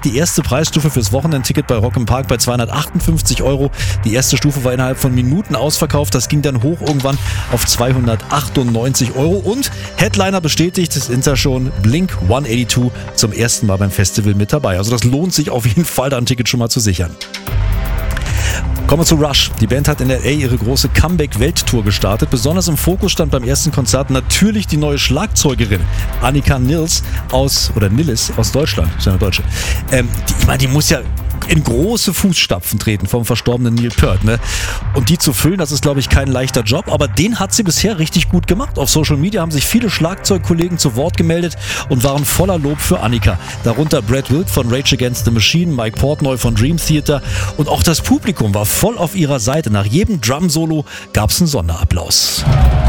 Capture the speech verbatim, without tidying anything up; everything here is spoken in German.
lag die erste Preisstufe fürs Wochenendticket bei Rock im Park bei zweihundertachtundfünfzig Euro. Die erste Stufe war innerhalb von Minuten ausverkauft. Das ging dann hoch irgendwann auf zweihundertachtundneunzig Euro. Und Headliner bestätigt, sind da schon Blink hundertzweiundachtzig zum ersten Mal beim Festival mit dabei. Also das lohnt sich auf jeden Fall, da ein Ticket schon mal zu sichern. Kommen wir zu Rush. Die Band hat in L A ihre große Comeback-Welttour gestartet. Besonders im Fokus stand beim ersten Konzert natürlich die neue Schlagzeugerin Annika Nils aus, oder Nilles aus Deutschland, ist ja eine Deutsche. Ähm, die, ich meine, die muss ja in große Fußstapfen treten vom verstorbenen Neil Peart, ne? Und die zu füllen, das ist, glaube ich, kein leichter Job, aber den hat sie bisher richtig gut gemacht. Auf Social Media haben sich viele Schlagzeugkollegen zu Wort gemeldet und waren voller Lob für Annika. Darunter Brad Wilk von Rage Against the Machine, Mike Portnoy von Dream Theater und auch das Publikum war voll auf ihrer Seite. Nach jedem Drum-Solo gab es einen Sonderapplaus.